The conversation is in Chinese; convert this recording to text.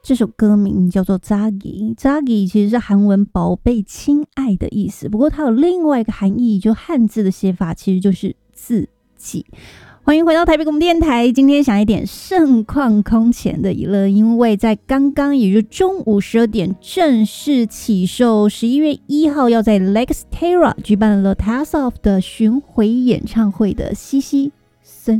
这首歌名叫做 Zagi 其实是韩文宝贝亲爱的意思，不过它有另外一个含义，就汉字的写法其实就是自己。欢迎回到台北广播电台，今天想一点盛况空前的娱乐，因为在刚刚也就中午12点正式起售，11月1号要在 Lex Terra 举办了 Taste of 的巡回演唱会的西西